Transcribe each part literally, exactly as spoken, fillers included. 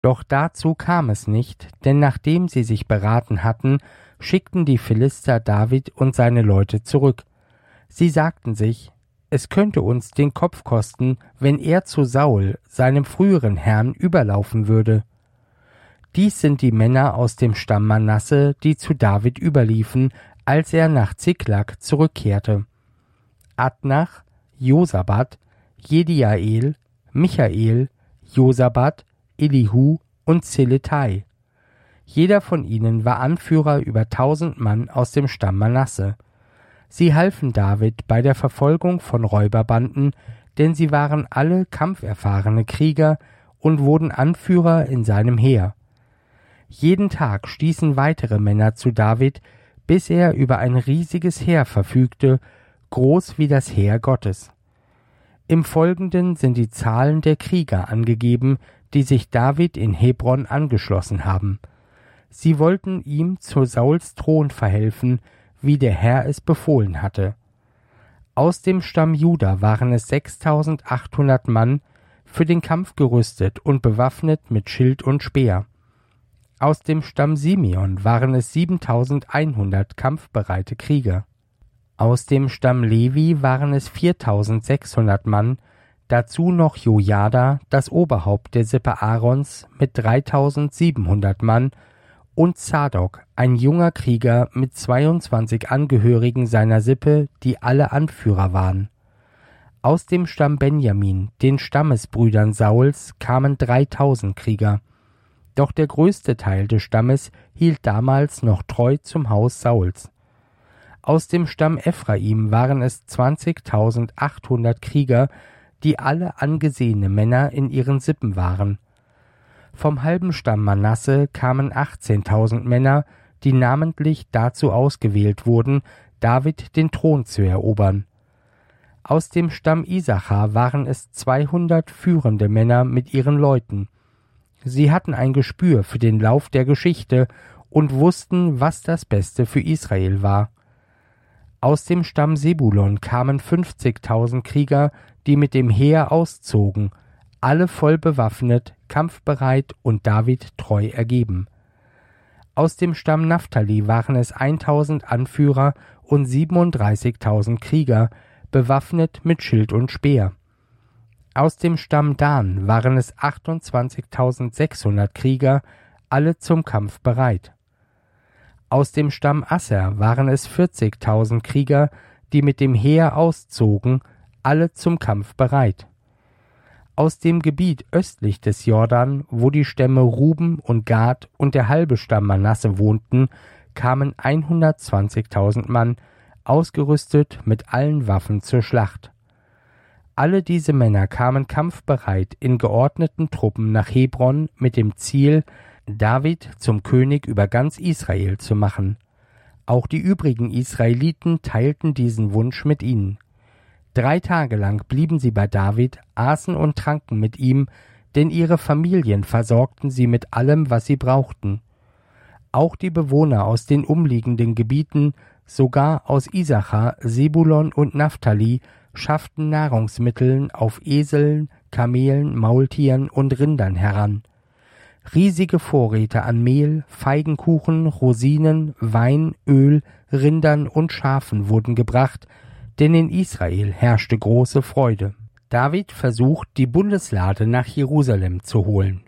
Doch dazu kam es nicht, denn nachdem sie sich beraten hatten, schickten die Philister David und seine Leute zurück. Sie sagten sich, es könnte uns den Kopf kosten, wenn er zu Saul, seinem früheren Herrn, überlaufen würde. Dies sind die Männer aus dem Stamm Manasse, die zu David überliefen, als er nach Ziklag zurückkehrte. Adnach, Josabad, Jediael, Michael, Josabad, Elihu und Zeletai. Jeder von ihnen war Anführer über tausend Mann aus dem Stamm Manasse. Sie halfen David bei der Verfolgung von Räuberbanden, denn sie waren alle kampferfahrene Krieger und wurden Anführer in seinem Heer. Jeden Tag stießen weitere Männer zu David, bis er über ein riesiges Heer verfügte, groß wie das Heer Gottes. Im Folgenden sind die Zahlen der Krieger angegeben, die sich David in Hebron angeschlossen haben. Sie wollten ihm zu Sauls Thron verhelfen, wie der Herr es befohlen hatte. Aus dem Stamm Juda waren es sechstausendachthundert Mann, für den Kampf gerüstet und bewaffnet mit Schild und Speer. Aus dem Stamm Simeon waren es siebentausendeinhundert kampfbereite Krieger. Aus dem Stamm Levi waren es viertausendsechshundert Mann, dazu noch Jojada, das Oberhaupt der Sippe Aarons, mit dreitausendsiebenhundert Mann, und Zadok, ein junger Krieger mit zweiundzwanzig Angehörigen seiner Sippe, die alle Anführer waren. Aus dem Stamm Benjamin, den Stammesbrüdern Sauls, kamen dreitausend Krieger. Doch der größte Teil des Stammes hielt damals noch treu zum Haus Sauls. Aus dem Stamm Ephraim waren es zwanzigtausendachthundert Krieger, die alle angesehene Männer in ihren Sippen waren. Vom halben Stamm Manasse kamen achtzehntausend Männer, die namentlich dazu ausgewählt wurden, David den Thron zu erobern. Aus dem Stamm Isachar waren es zweihundert führende Männer mit ihren Leuten. Sie hatten ein Gespür für den Lauf der Geschichte und wussten, was das Beste für Israel war. Aus dem Stamm Sebulon kamen fünfzigtausend Krieger, die mit dem Heer auszogen, alle voll bewaffnet, kampfbereit und David treu ergeben. Aus dem Stamm Naphtali waren es eintausend Anführer und siebenunddreißigtausend Krieger, bewaffnet mit Schild und Speer. Aus dem Stamm Dan waren es achtundzwanzigtausendsechshundert Krieger, alle zum Kampf bereit. Aus dem Stamm Asser waren es vierzigtausend Krieger, die mit dem Heer auszogen, alle zum Kampf bereit. Aus dem Gebiet östlich des Jordan, wo die Stämme Ruben und Gad und der halbe Stamm Manasse wohnten, kamen hundertzwanzigtausend Mann, ausgerüstet mit allen Waffen zur Schlacht. Alle diese Männer kamen kampfbereit in geordneten Truppen nach Hebron mit dem Ziel, David zum König über ganz Israel zu machen. Auch die übrigen Israeliten teilten diesen Wunsch mit ihnen. Drei Tage lang blieben sie bei David, aßen und tranken mit ihm, denn ihre Familien versorgten sie mit allem, was sie brauchten. Auch die Bewohner aus den umliegenden Gebieten, sogar aus Isachar, Sebulon und Naphtali, schafften Nahrungsmittel auf Eseln, Kamelen, Maultieren und Rindern heran. Riesige Vorräte an Mehl, Feigenkuchen, Rosinen, Wein, Öl, Rindern und Schafen wurden gebracht, denn in Israel herrschte große Freude. David versucht, die Bundeslade nach Jerusalem zu holen.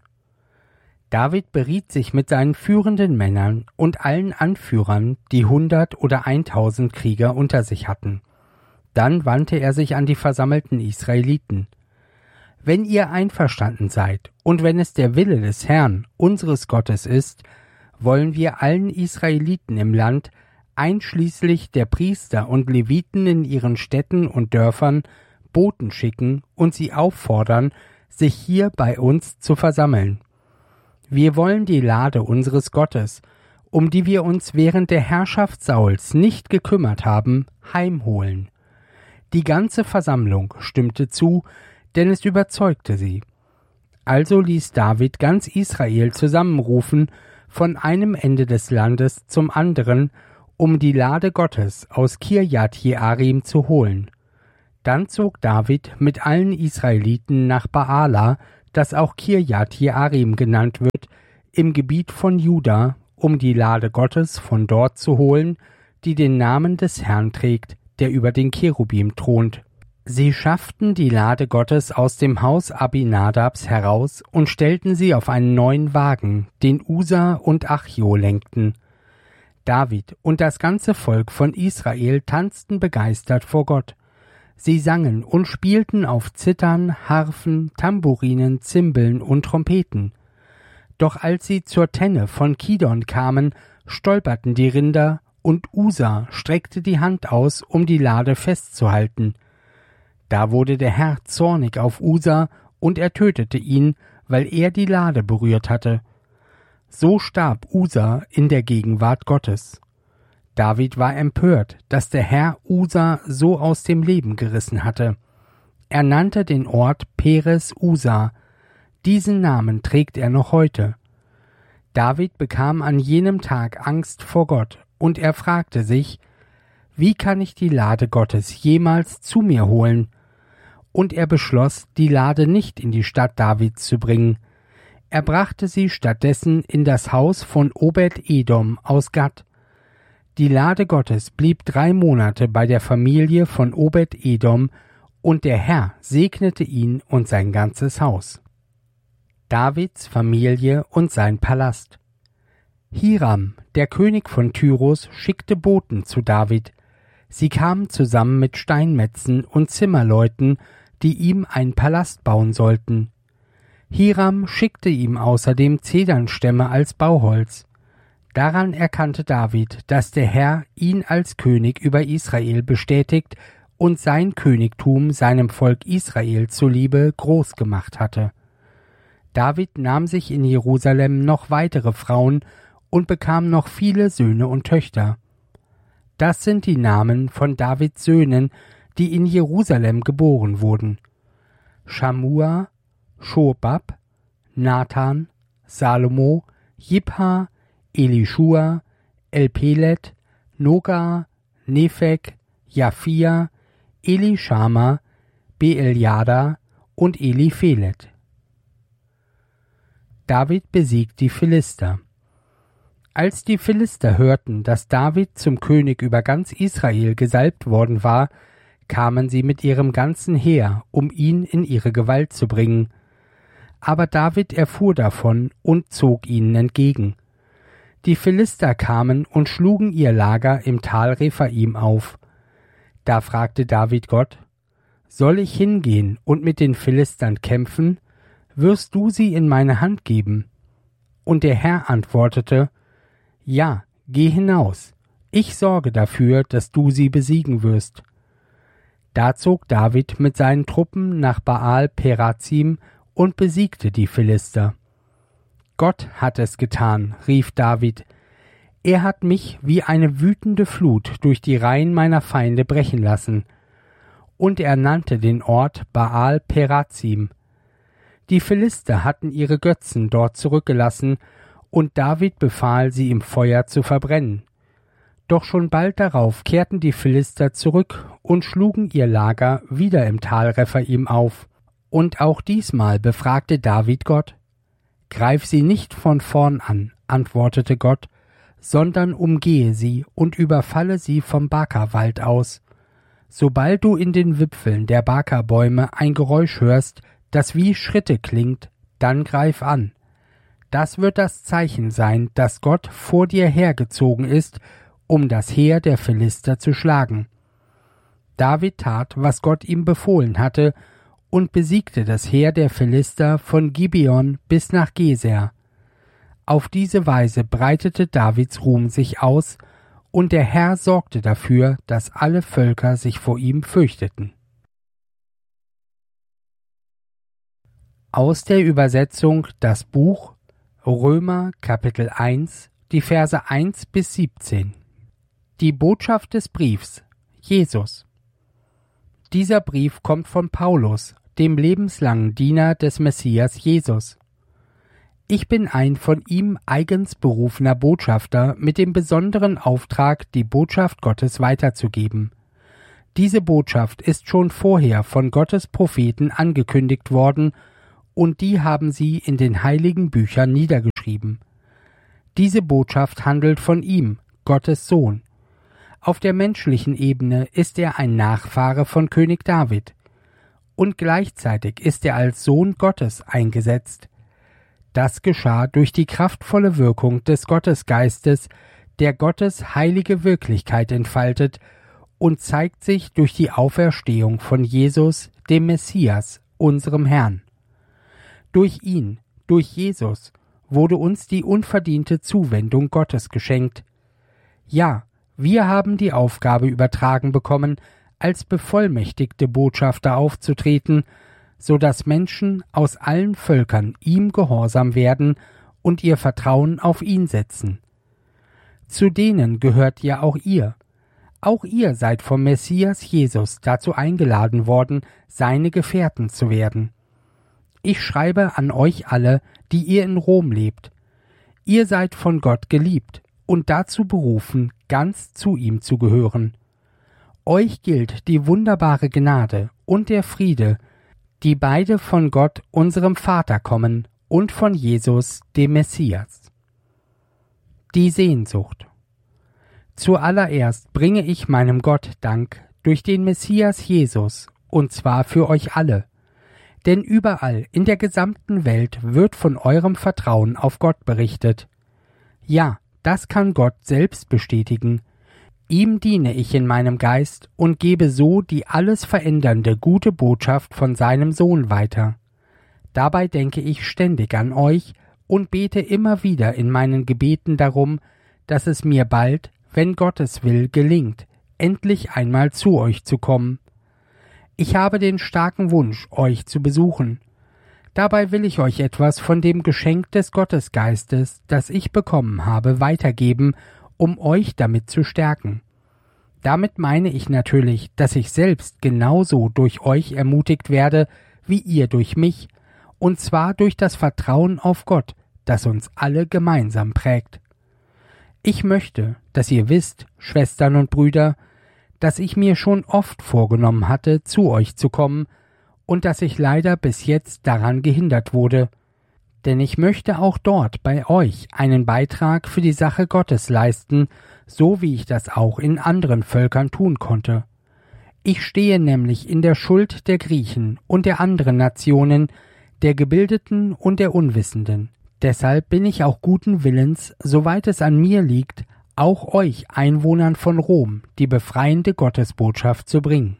David beriet sich mit seinen führenden Männern und allen Anführern, die hundert oder eintausend Krieger unter sich hatten. Dann wandte er sich an die versammelten Israeliten. Wenn ihr einverstanden seid und wenn es der Wille des Herrn, unseres Gottes ist, wollen wir allen Israeliten im Land, einschließlich der Priester und Leviten in ihren Städten und Dörfern, Boten schicken und sie auffordern, sich hier bei uns zu versammeln. Wir wollen die Lade unseres Gottes, um die wir uns während der Herrschaft Sauls nicht gekümmert haben, heimholen. Die ganze Versammlung stimmte zu, denn es überzeugte sie. Also ließ David ganz Israel zusammenrufen, von einem Ende des Landes zum anderen, um die Lade Gottes aus Kirjat Jearim zu holen. Dann zog David mit allen Israeliten nach Baala, das auch Kirjat Jearim genannt wird, im Gebiet von Juda, um die Lade Gottes von dort zu holen, die den Namen des Herrn trägt, der über den Cherubim thront. Sie schafften die Lade Gottes aus dem Haus Abinadabs heraus und stellten sie auf einen neuen Wagen, den Usa und Achjo lenkten. David und das ganze Volk von Israel tanzten begeistert vor Gott. Sie sangen und spielten auf Zithern, Harfen, Tamburinen, Zimbeln und Trompeten. Doch als sie zur Tenne von Kidon kamen, stolperten die Rinder, und Usa streckte die Hand aus, um die Lade festzuhalten. Da wurde der Herr zornig auf Usa, und er tötete ihn, weil er die Lade berührt hatte. So starb Usa in der Gegenwart Gottes. David war empört, dass der Herr Usa so aus dem Leben gerissen hatte. Er nannte den Ort Peres Usa. Diesen Namen trägt er noch heute. David bekam an jenem Tag Angst vor Gott, und er fragte sich, wie kann ich die Lade Gottes jemals zu mir holen? Und er beschloss, die Lade nicht in die Stadt Davids zu bringen. Er brachte sie stattdessen in das Haus von Obed-Edom aus Gat. Die Lade Gottes blieb drei Monate bei der Familie von Obed-Edom, und der Herr segnete ihn und sein ganzes Haus. Davids Familie und sein Palast. Hiram, der König von Tyrus, schickte Boten zu David. Sie kamen zusammen mit Steinmetzen und Zimmerleuten, die ihm einen Palast bauen sollten. Hiram schickte ihm außerdem Zedernstämme als Bauholz. Daran erkannte David, dass der Herr ihn als König über Israel bestätigt und sein Königtum seinem Volk Israel zuliebe groß gemacht hatte. David nahm sich in Jerusalem noch weitere Frauen und bekam noch viele Söhne und Töchter. Das sind die Namen von Davids Söhnen, die in Jerusalem geboren wurden: Schamua, Schobab, Nathan, Salomo, Jibha, Elischua, Elpelet, Noga, Nepheg, Japhia, Elishama, Beeljada und Eliphelet. David besiegt die Philister. Als die Philister hörten, dass David zum König über ganz Israel gesalbt worden war, kamen sie mit ihrem ganzen Heer, um ihn in ihre Gewalt zu bringen. Aber David erfuhr davon und zog ihnen entgegen. Die Philister kamen und schlugen ihr Lager im Tal Rephaim auf. Da fragte David Gott: Soll ich hingehen und mit den Philistern kämpfen? Wirst du sie in meine Hand geben? Und der Herr antwortete: Ja, geh hinaus. Ich sorge dafür, dass du sie besiegen wirst. Da zog David mit seinen Truppen nach Baal Perazim und besiegte die Philister. Gott hat es getan, rief David. Er hat mich wie eine wütende Flut durch die Reihen meiner Feinde brechen lassen. Und er nannte den Ort Baal Perazim. Die Philister hatten ihre Götzen dort zurückgelassen, und David befahl, sie im Feuer zu verbrennen. Doch schon bald darauf kehrten die Philister zurück und schlugen ihr Lager wieder im Tal Rephaim auf. Und auch diesmal befragte David Gott. Greif sie nicht von vorn an, antwortete Gott, sondern umgehe sie und überfalle sie vom Bakerwald aus. Sobald du in den Wipfeln der Bakerbäume ein Geräusch hörst, das wie Schritte klingt, dann greif an. Das wird das Zeichen sein, dass Gott vor dir hergezogen ist, um das Heer der Philister zu schlagen. David tat, was Gott ihm befohlen hatte, und besiegte das Heer der Philister von Gibeon bis nach Geser. Auf diese Weise breitete Davids Ruhm sich aus, und der Herr sorgte dafür, dass alle Völker sich vor ihm fürchteten. Aus der Übersetzung Das Buch Römer Kapitel eins, die Verse eins bis siebzehn. Die Botschaft des Briefs Jesus. Dieser Brief kommt von Paulus, dem lebenslangen Diener des Messias Jesus. Ich bin ein von ihm eigens berufener Botschafter mit dem besonderen Auftrag, die Botschaft Gottes weiterzugeben. Diese Botschaft ist schon vorher von Gottes Propheten angekündigt worden, und die haben sie in den heiligen Büchern niedergeschrieben. Diese Botschaft handelt von ihm, Gottes Sohn. Auf der menschlichen Ebene ist er ein Nachfahre von König David. Und gleichzeitig ist er als Sohn Gottes eingesetzt. Das geschah durch die kraftvolle Wirkung des Gottesgeistes, der Gottes heilige Wirklichkeit entfaltet und zeigt sich durch die Auferstehung von Jesus, dem Messias, unserem Herrn. Durch ihn, durch Jesus, wurde uns die unverdiente Zuwendung Gottes geschenkt. Ja, wir haben die Aufgabe übertragen bekommen, als bevollmächtigte Botschafter aufzutreten, so dass Menschen aus allen Völkern ihm gehorsam werden und ihr Vertrauen auf ihn setzen. Zu denen gehört ja auch ihr. Auch ihr seid vom Messias Jesus dazu eingeladen worden, seine Gefährten zu werden. Ich schreibe an euch alle, die ihr in Rom lebt. Ihr seid von Gott geliebt und dazu berufen, ganz zu ihm zu gehören. Euch gilt die wunderbare Gnade und der Friede, die beide von Gott, unserem Vater, kommen und von Jesus, dem Messias. Die Sehnsucht. Zuallererst bringe ich meinem Gott Dank durch den Messias Jesus, und zwar für euch alle. Denn überall in der gesamten Welt wird von eurem Vertrauen auf Gott berichtet. Ja, das kann Gott selbst bestätigen. Ihm diene ich in meinem Geist und gebe so die alles verändernde gute Botschaft von seinem Sohn weiter. Dabei denke ich ständig an euch und bete immer wieder in meinen Gebeten darum, dass es mir bald, wenn Gottes will, gelingt, endlich einmal zu euch zu kommen. Ich habe den starken Wunsch, euch zu besuchen. Dabei will ich euch etwas von dem Geschenk des Gottesgeistes, das ich bekommen habe, weitergeben, um euch damit zu stärken. Damit meine ich natürlich, dass ich selbst genauso durch euch ermutigt werde, wie ihr durch mich, und zwar durch das Vertrauen auf Gott, das uns alle gemeinsam prägt. Ich möchte, dass ihr wisst, Schwestern und Brüder, dass ich mir schon oft vorgenommen hatte, zu euch zu kommen, und dass ich leider bis jetzt daran gehindert wurde, denn ich möchte auch dort bei euch einen Beitrag für die Sache Gottes leisten, so wie ich das auch in anderen Völkern tun konnte. Ich stehe nämlich in der Schuld der Griechen und der anderen Nationen, der Gebildeten und der Unwissenden. Deshalb bin ich auch guten Willens, soweit es an mir liegt, auch euch Einwohnern von Rom die befreiende Gottesbotschaft zu bringen.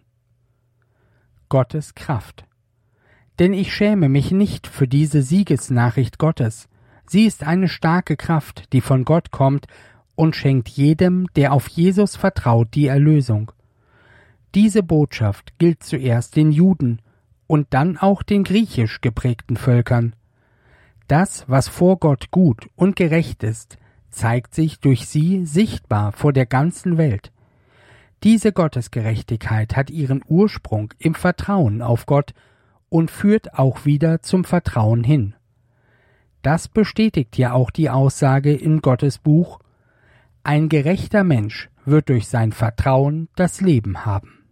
Gottes Kraft. Denn ich schäme mich nicht für diese Siegesnachricht Gottes. Sie ist eine starke Kraft, die von Gott kommt und schenkt jedem, der auf Jesus vertraut, die Erlösung. Diese Botschaft gilt zuerst den Juden und dann auch den griechisch geprägten Völkern. Das, was vor Gott gut und gerecht ist, zeigt sich durch sie sichtbar vor der ganzen Welt. Diese Gottesgerechtigkeit hat ihren Ursprung im Vertrauen auf Gott und führt auch wieder zum Vertrauen hin. Das bestätigt ja auch die Aussage in Gottes Buch: Ein gerechter Mensch wird durch sein Vertrauen das Leben haben.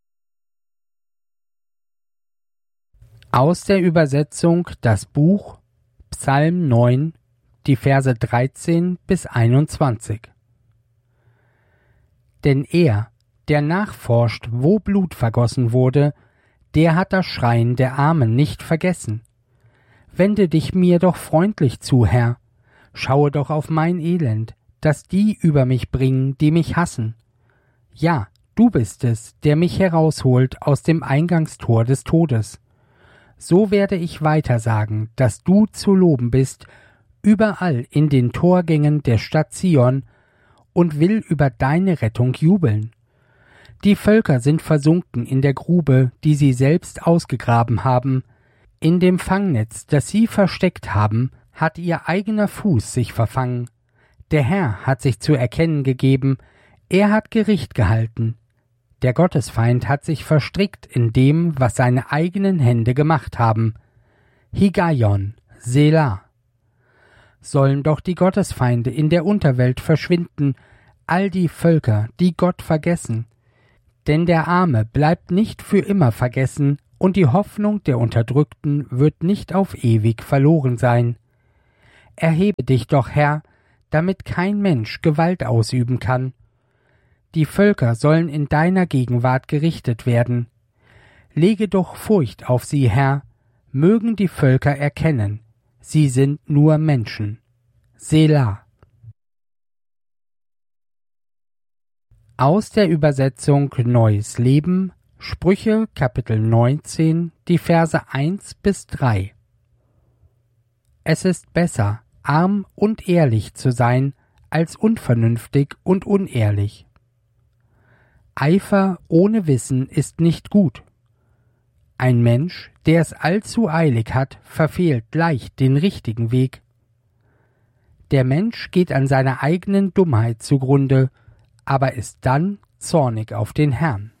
Aus der Übersetzung das Buch Psalm neun, die Verse dreizehn bis einundzwanzig. Denn er, der nachforscht, wo Blut vergossen wurde, der hat das Schreien der Armen nicht vergessen. Wende dich mir doch freundlich zu, Herr. Schaue doch auf mein Elend, das die über mich bringen, die mich hassen. Ja, du bist es, der mich herausholt aus dem Eingangstor des Todes. So werde ich weiter sagen, dass du zu loben bist, überall in den Torgängen der Stadt Zion, und will über deine Rettung jubeln. Die Völker sind versunken in der Grube, die sie selbst ausgegraben haben. In dem Fangnetz, das sie versteckt haben, hat ihr eigener Fuß sich verfangen. Der Herr hat sich zu erkennen gegeben, er hat Gericht gehalten. Der Gottesfeind hat sich verstrickt in dem, was seine eigenen Hände gemacht haben. Higgaion, Selah. Sollen doch die Gottesfeinde in der Unterwelt verschwinden, all die Völker, die Gott vergessen. Denn der Arme bleibt nicht für immer vergessen, und die Hoffnung der Unterdrückten wird nicht auf ewig verloren sein. Erhebe dich doch, Herr, damit kein Mensch Gewalt ausüben kann. Die Völker sollen in deiner Gegenwart gerichtet werden. Lege doch Furcht auf sie, Herr, mögen die Völker erkennen, sie sind nur Menschen. Selah. Aus der Übersetzung Neues Leben, Sprüche Kapitel neunzehn, die Verse eins bis drei. Es ist besser, arm und ehrlich zu sein, als unvernünftig und unehrlich. Eifer ohne Wissen ist nicht gut. Ein Mensch, der es allzu eilig hat, verfehlt leicht den richtigen Weg. Der Mensch geht an seiner eigenen Dummheit zugrunde, aber ist dann zornig auf den Herrn.